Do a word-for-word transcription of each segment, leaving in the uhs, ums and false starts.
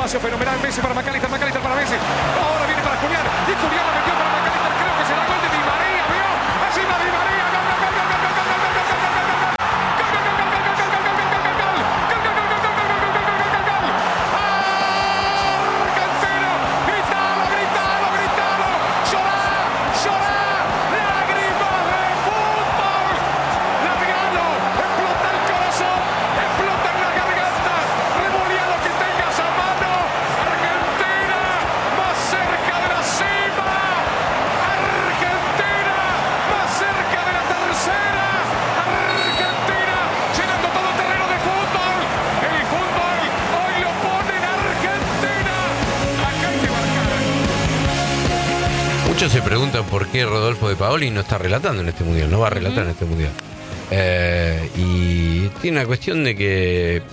espacio fenomenal. Messi para McAllister, McAllister para Messi. Ahora viene para Julián. Y Julián la metió para McAllister. Creo que será gol de Di María. ¿Vio? Encima Di María. Gol, gol, gol, gol, gol, gol, gol, gol, gol, gol, gol, gol, gol. Muchos se preguntan por qué Rodolfo De Paoli no está relatando en este mundial, no va a relatar uh-huh. en este mundial. Eh, y tiene una cuestión de que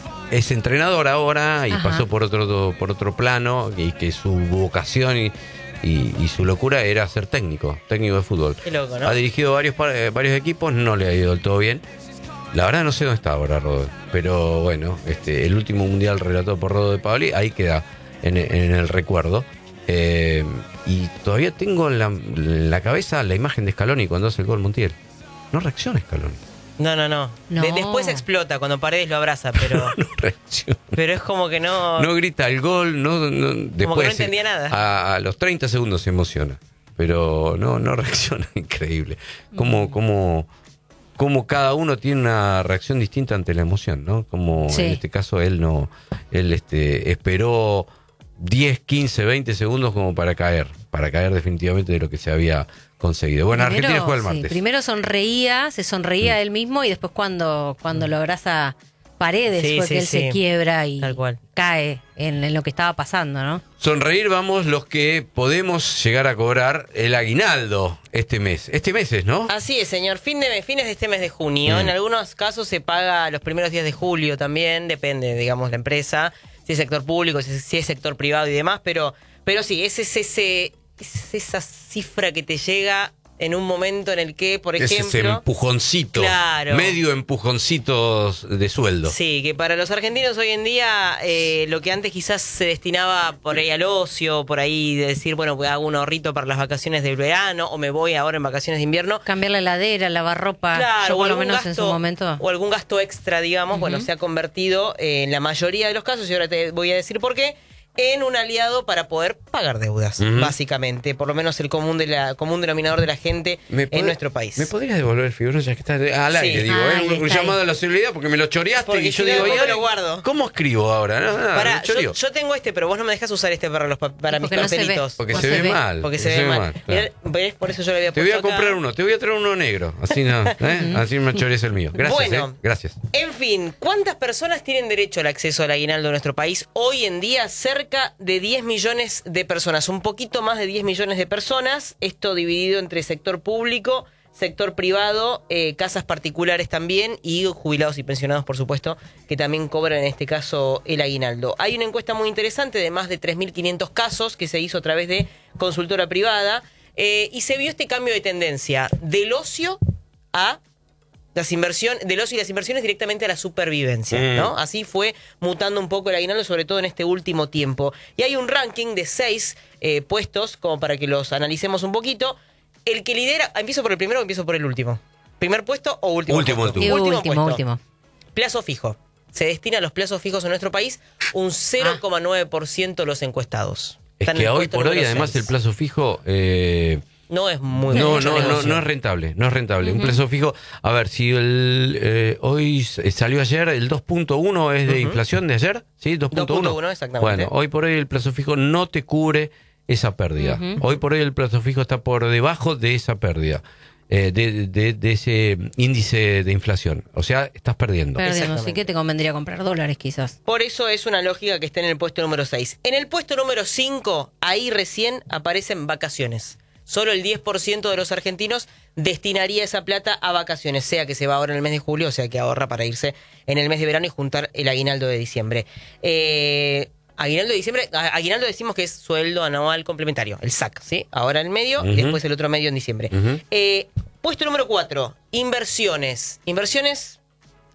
es entrenador ahora y Ajá. pasó por otro por otro plano y que su vocación y, y, y su locura era ser técnico, técnico de fútbol. Qué loco, ¿no? Ha dirigido varios, varios equipos, no le ha ido del todo bien. La verdad no sé dónde está ahora Rodolfo, pero bueno, este, el último mundial relatado por Rodolfo De Paoli, ahí queda en, en el recuerdo. Eh, y todavía tengo en la, en la cabeza la imagen de Scaloni cuando hace el gol Montiel. No reacciona Scaloni. No, no, no. no. De, después explota cuando Paredes lo abraza, pero. No, no reacciona. Pero es como que no. No grita el gol, no. no después como que no entendía nada. A, a los treinta segundos se emociona. Pero no, no reacciona. Increíble. Como, mm. como, como cada uno tiene una reacción distinta ante la emoción, ¿no? Como sí. en este caso él no. Él este, esperó diez, quince, veinte segundos como para caer, para caer definitivamente de lo que se había conseguido. Bueno, primero, Argentina juega el martes. Sí, primero sonreía, se sonreía mm. él mismo y después cuando, cuando lo abraza Paredes sí, fue sí, que él sí. se quiebra y Tal cual. cae en, en lo que estaba pasando, ¿no? Sonreír vamos los que podemos llegar a cobrar el aguinaldo este mes. Este mes es, ¿no? Así es, señor. Fin de, fines de este mes de junio. Mm. En algunos casos se paga los primeros días de julio también, depende, digamos, la empresa. Si es sector público, si es, si es sector privado y demás, pero, pero sí, es, es, ese, es esa cifra que te llega en un momento en el que, por ejemplo... Es ese empujoncito, claro. medio empujoncito de sueldo. Sí, que para los argentinos hoy en día, eh, lo que antes quizás se destinaba por ahí al ocio, por ahí de decir, bueno, pues hago un ahorrito para las vacaciones del verano, o me voy ahora en vacaciones de invierno. Cambiar la heladera, lavar ropa, claro, yo por lo menos gasto, en su momento. O algún gasto extra, digamos, uh-huh. bueno, se ha convertido eh, en la mayoría de los casos, y ahora te voy a decir por qué, en un aliado para poder pagar deudas, uh-huh. básicamente, por lo menos el común de la común denominador de la gente en pod- nuestro país. ¿Me podrías devolver el fibro ya que está al aire? Sí. Digo, ah, es un, un llamado a la seguridad porque me lo choreaste porque y yo si digo, no, ¿y lo guardo? ¿Cómo escribo ahora? No, no, Pará, yo, yo tengo este, pero vos no me dejás usar este para los para mis papelitos. No porque no se, se ve, ve mal. Porque se, se ve mal. mal claro. ¿Ves? Por eso yo le había puesto. Te voy a comprar acá. uno, te voy a traer uno negro. Así no, ¿eh? Así me chorees el mío. Gracias, bueno, eh. Gracias. En fin, ¿cuántas personas tienen derecho al acceso al aguinaldo en nuestro país? Hoy en día, cerca de diez millones de personas, un poquito más de diez millones de personas, esto dividido entre sector público, sector privado, eh, casas particulares también y jubilados y pensionados, por supuesto, que también cobran en este caso el aguinaldo. Hay una encuesta muy interesante de más de tres mil quinientos casos que se hizo a través de consultora privada eh, y se vio este cambio de tendencia del ocio a las inversiones, del ocio y las inversiones directamente a la supervivencia, mm. ¿no? Así fue mutando un poco el aguinaldo, sobre todo en este último tiempo. Y hay un ranking de seis eh, puestos, como para que los analicemos un poquito. El que lidera, ¿empiezo por el primero o empiezo por el último? ¿Primer puesto o último último, puesto? Último, último, último, último. Plazo fijo. Se destina a los plazos fijos en nuestro país un cero coma nueve por ciento de los encuestados. Es Están que hoy por hoy, además, el plazo fijo... Eh... No es muy no, no, no, no es rentable, no es rentable. Uh-huh. Un plazo fijo, a ver, si el eh, hoy salió ayer, el dos punto uno es de uh-huh. inflación de ayer, ¿sí? dos punto uno exactamente. Bueno, hoy por hoy el plazo fijo no te cubre esa pérdida. Uh-huh. Hoy por hoy el plazo fijo está por debajo de esa pérdida, eh, de, de, de ese índice de inflación. O sea, estás perdiendo. Perdiendo, así que te convendría comprar dólares quizás. Por eso es una lógica que esté en el puesto número seis. En el puesto número cinco, ahí recién aparecen vacaciones. Solo el diez por ciento de los argentinos destinaría esa plata a vacaciones, sea que se va ahora en el mes de julio, o sea que ahorra para irse en el mes de verano y juntar el aguinaldo de diciembre. Eh, aguinaldo de diciembre, aguinaldo decimos que es sueldo anual complementario, el S A C, ¿sí? Ahora el medio uh-huh. y después el otro medio en diciembre. Uh-huh. Eh, puesto número cuatro, inversiones. Inversiones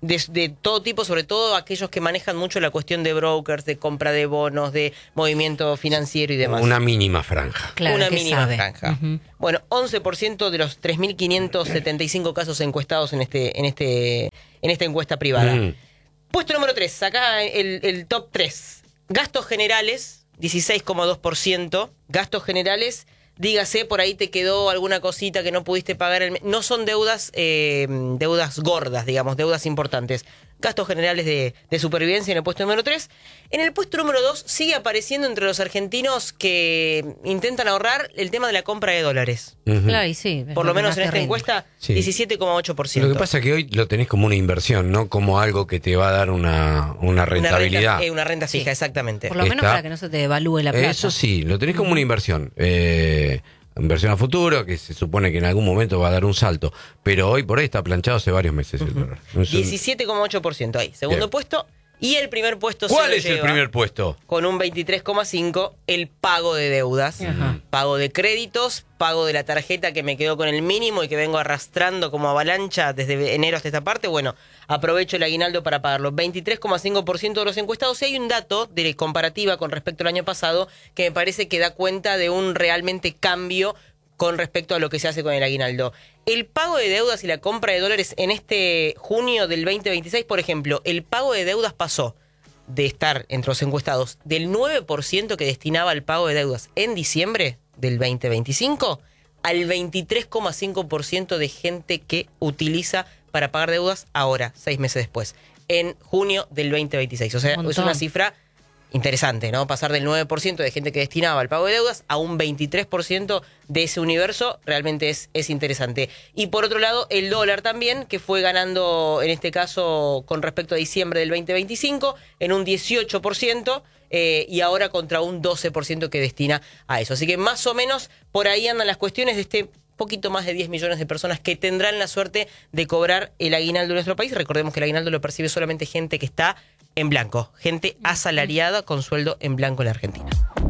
de, de todo tipo, sobre todo aquellos que manejan mucho la cuestión de brokers, de compra de bonos, de movimiento financiero y demás. Una mínima franja. Claro, Una que mínima sabe. franja. Ujú. Bueno, once por ciento de los tres mil quinientos setenta y cinco casos encuestados en este en este en esta encuesta privada. Mm. Puesto número tres, acá el, el top tres. Gastos generales, dieciséis coma dos por ciento. Gastos generales, dígase, por ahí te quedó alguna cosita que no pudiste pagar. El, no son deudas eh, deudas gordas, digamos, deudas importantes. Gastos generales de, de supervivencia en el puesto número tres. En el puesto número dos sigue apareciendo entre los argentinos que intentan ahorrar el tema de la compra de dólares. Ujú. Claro, y sí. es Por lo que menos más en te esta rinde. encuesta, Sí. diecisiete coma ocho por ciento. Lo que pasa es que hoy lo tenés como una inversión, no como algo que te va a dar una, una rentabilidad. Una renta, eh, una renta fija, Sí. exactamente. Por lo menos Está- para que no se te devalúe la plata. Eso sí, lo tenés como una inversión. Eh, inversión a futuro, que se supone que en algún momento va a dar un salto. Pero hoy por ahí está planchado hace varios meses el dólar. Es un- diecisiete coma ocho por ciento ahí. Segundo Bien. puesto. Y el primer puesto se ¿Cuál lo es el lleva, primer puesto? con un veintitrés coma cinco, el pago de deudas. Ajá. Pago de créditos, pago de la tarjeta que me quedó con el mínimo y que vengo arrastrando como avalancha desde enero hasta esta parte. Bueno, aprovecho el aguinaldo para pagarlo. veintitrés coma cinco por ciento de los encuestados. Y hay un dato de comparativa con respecto al año pasado que me parece que da cuenta de un realmente cambio con respecto a lo que se hace con el aguinaldo. El pago de deudas y la compra de dólares en este junio del veinte veintiséis, por ejemplo, el pago de deudas pasó de estar entre los encuestados del nueve por ciento que destinaba al pago de deudas en diciembre del veinte veinticinco al veintitrés coma cinco por ciento de gente que utiliza para pagar deudas ahora, seis meses después, en junio del veinte veintiséis. O sea, Un es montón. una cifra interesante, ¿no? Pasar del nueve por ciento de gente que destinaba al pago de deudas a un veintitrés por ciento de ese universo realmente es, es interesante. Y por otro lado, el dólar también, que fue ganando, en este caso, con respecto a diciembre del veinte veinticinco, en un dieciocho por ciento, eh, y ahora contra un doce por ciento que destina a eso. Así que más o menos por ahí andan las cuestiones de este poquito más de diez millones de personas que tendrán la suerte de cobrar el aguinaldo en nuestro país. Recordemos que el aguinaldo lo percibe solamente gente que está en blanco, gente asalariada con sueldo en blanco en la Argentina.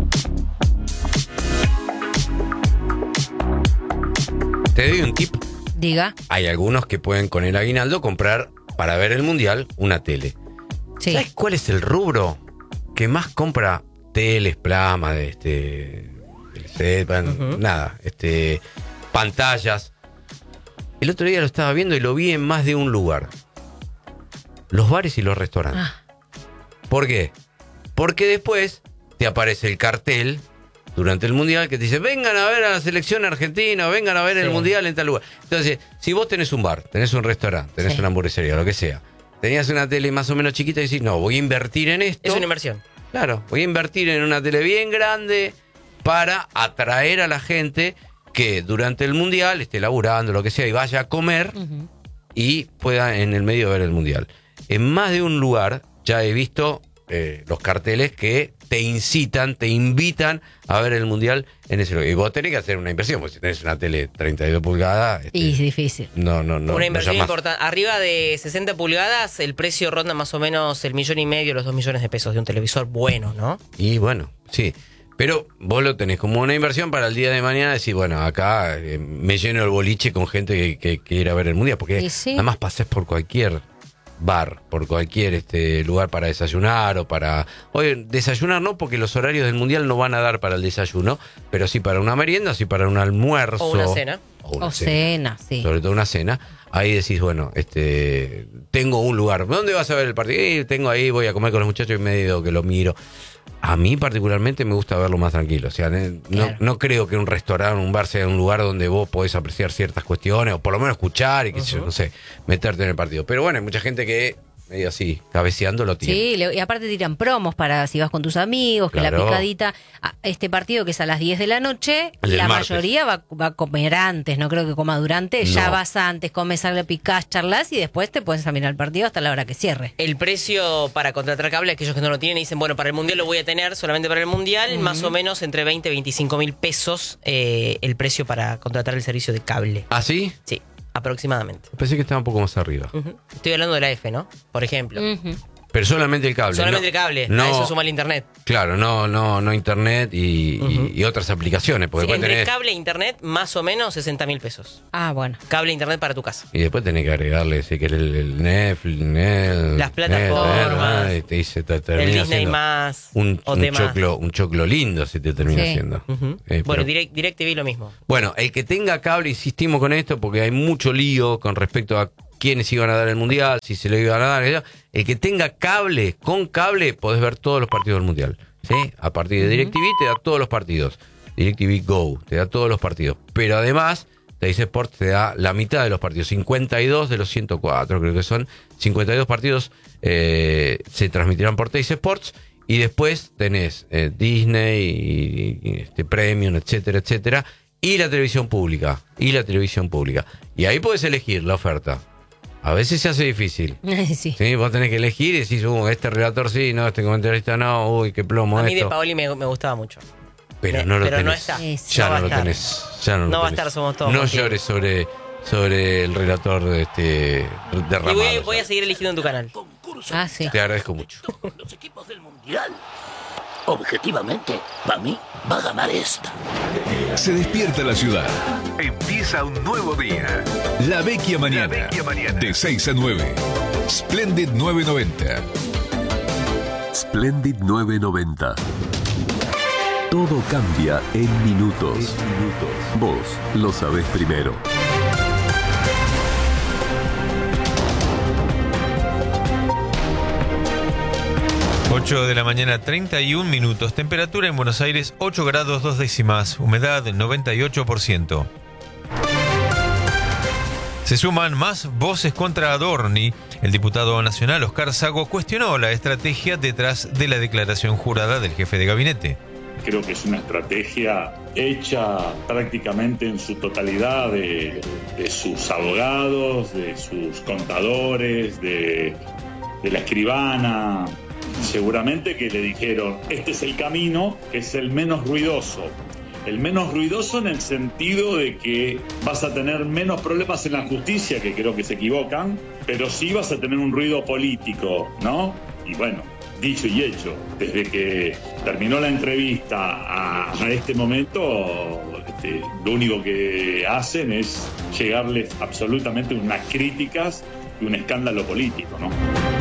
Te doy un tip. Diga. Hay algunos que pueden con el aguinaldo comprar para ver el mundial una tele. Sí. ¿Sabes cuál es el rubro que más compra teles, plasma, de este, el set, pan- Ujú. nada, este, pantallas? El otro día lo estaba viendo y lo vi en más de un lugar. Los bares y los restaurantes. Ah, ¿Por qué? Porque después te aparece el cartel durante el mundial que te dice: vengan a ver a la selección argentina, vengan a ver el Sí. mundial en tal lugar. Entonces, si vos tenés un bar, tenés un restaurante, tenés Sí. una hamburguesería, lo que sea, tenías una tele más o menos chiquita y decís: no, voy a invertir en esto. Es una inversión. Claro, voy a invertir en una tele bien grande para atraer a la gente que durante el mundial esté laburando, lo que sea, y vaya a comer ujú. y pueda en el medio ver el mundial. En más de un lugar ya he visto eh, los carteles que te incitan, te invitan a ver el mundial en ese lugar. Y vos tenés que hacer una inversión, porque si tenés una tele treinta y dos pulgadas, este, Y es difícil. no, no, no. Una no inversión llamás. importante. Arriba de sesenta pulgadas, el precio ronda más o menos el millón y medio, los dos millones de pesos de un televisor bueno, ¿no? Y bueno, sí. Pero vos lo tenés como una inversión para el día de mañana, decir: bueno, acá eh, me lleno el boliche con gente que, que quiera ver el mundial, porque Y sí. además pasés por cualquier bar, por cualquier este lugar para desayunar o para... Oye, desayunar no, porque los horarios del mundial no van a dar para el desayuno, pero sí para una merienda, sí para un almuerzo. O una cena. O una O cena. cena, sí. Sobre todo una cena. Ahí decís: bueno, este tengo un lugar. ¿Dónde vas a ver el partido? Eh, tengo ahí, voy a comer con los muchachos y medio que lo miro. A mí particularmente me gusta verlo más tranquilo. O sea, ne- no, Claro. no creo que un restaurante, un bar sea un lugar donde vos podés apreciar ciertas cuestiones, o por lo menos escuchar y que sé yo, no sé, meterte en el partido. Pero bueno, hay mucha gente que medio así, cabeceando lo tiene. Sí, le- y aparte tiran promos para si vas con tus amigos, que Claro. la picadita, a- este partido que es a las diez de la noche, El del la martes. mayoría va, va a comer antes, no creo que coma durante, ya No. vas antes, comes algo, picás, charlas y después te puedes mirar el partido hasta la hora que cierre. El precio para contratar cable, aquellos que no lo tienen y dicen: bueno, para el mundial lo voy a tener, solamente para el mundial, más o menos entre veinte y veinticinco mil pesos eh, el precio para contratar el servicio de cable. ¿Ah, sí? Sí, aproximadamente. Pensé que estaba un poco más arriba. Ujú. Estoy hablando de la F, ¿no? Por ejemplo. Ujú. Pero solamente el cable. Solamente no, el cable, no, a eso suma el internet. Claro, no, no, no internet y, uh-huh. y, y otras aplicaciones. Porque sí, entre tenés... cable e internet, más o menos sesenta mil pesos. Ah, bueno. Cable e internet para tu casa. Y después tenés que agregarle, si querés, el, el Netflix, Net, las plataformas, Net, te dice, te termina el Disney más, un, o un demás. choclo, un choclo lindo si te termina sí. haciendo. Uh-huh. eh, bueno, pero... Direct, DirecTV lo mismo. Bueno, el que tenga cable, insistimos con esto porque hay mucho lío con respecto a quiénes iban a dar el Mundial, si se lo iban a dar. El que tenga cable, con cable, podés ver todos los partidos del Mundial. ¿Sí? A partir de DirecTV te da todos los partidos. DirecTV Go te da todos los partidos. Pero además, Teis Sports te da la mitad de los partidos. cincuenta y dos de los ciento cuatro, creo que son. cincuenta y dos partidos eh, se transmitirán por Teis Sports. Y después tenés eh, Disney, y, y, este, Premium, etcétera, etcétera. Y la televisión pública. Y la televisión pública. Y ahí podés elegir la oferta. A veces se hace difícil. Sí. Sí, vos tenés que elegir y decís, uh, este relator sí, no, este comentarista no, uy, qué plomo a esto. A mí de Paoli me, me gustaba mucho. Pero me, no lo pero tenés. no está. Ya no, no, no lo tenés. Ya no, no lo va tenés. a estar, somos todos. No contigo. llores sobre, sobre el relator de este derramado. Y voy, voy a seguir eligiendo en tu canal. Ah, sí. Te agradezco mucho. Los equipos del Mundial. Objetivamente, para mí, va a ganar esta. Se despierta la ciudad. Empieza un nuevo día. La Vecchia Mañana. La Vecchia Mañana. De seis a nueve. Splendid nueve noventa. Splendid nueve noventa. Todo cambia en minutos. Vos lo sabés primero. ocho de la mañana, treinta y un minutos. Temperatura en Buenos Aires, ocho grados dos décimas. Humedad, noventa y ocho por ciento. Se suman más voces contra Adorni. El diputado nacional Oscar Sago cuestionó la estrategia detrás de la declaración jurada del jefe de gabinete. Creo que es una estrategia hecha prácticamente en su totalidad de, de sus abogados, de sus contadores, de, de la escribana. Seguramente que le dijeron, este es el camino, que es el menos ruidoso. El menos ruidoso en el sentido de que vas a tener menos problemas en la justicia, que creo que se equivocan, pero sí vas a tener un ruido político, ¿no? Y bueno, dicho y hecho, desde que terminó la entrevista a, a este momento, este, lo único que hacen es llegarles absolutamente unas críticas y un escándalo político, ¿no?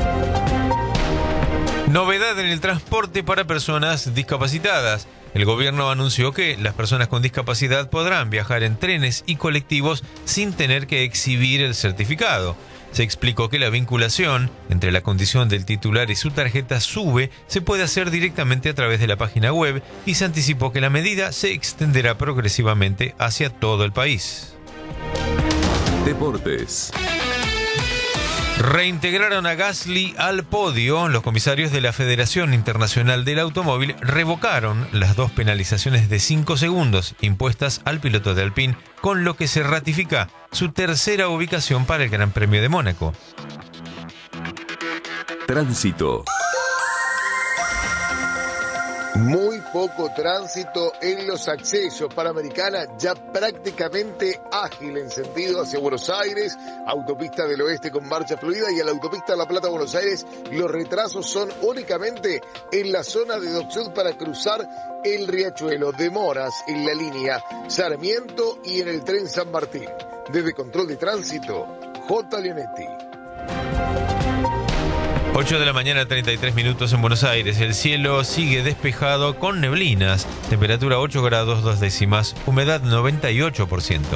Novedad en el transporte para personas discapacitadas. El gobierno anunció que las personas con discapacidad podrán viajar en trenes y colectivos sin tener que exhibir el certificado. Se explicó que la vinculación entre la condición del titular y su tarjeta SUBE se puede hacer directamente a través de la página web y se anticipó que la medida se extenderá progresivamente hacia todo el país. Deportes. Reintegraron a Gasly al podio. Los comisarios de la Federación Internacional del Automóvil revocaron las dos penalizaciones de cinco segundos impuestas al piloto de Alpine, con lo que se ratifica su tercera ubicación para el Gran Premio de Mónaco. Tránsito. Muy poco tránsito en los accesos. Panamericana ya prácticamente ágil en sentido hacia Buenos Aires, autopista del oeste con marcha fluida, y a la autopista La Plata-Buenos Aires los retrasos son únicamente en la zona de Dock Sud para cruzar el Riachuelo. Demoras en la línea Sarmiento y en el tren San Martín. Desde Control de Tránsito, J. Leonetti. ocho de la mañana, treinta y tres minutos en Buenos Aires. El cielo sigue despejado con neblinas. Temperatura ocho grados dos décimas. Humedad noventa y ocho por ciento.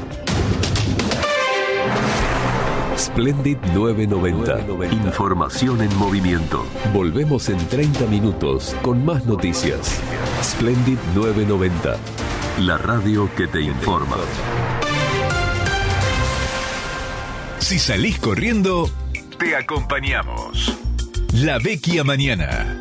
Splendid nueve noventa. Información en movimiento. Volvemos en treinta minutos con más noticias. Splendid nueve noventa. La radio que te informa. Si salís corriendo, Te acompañamos. La Vecchia Mañana.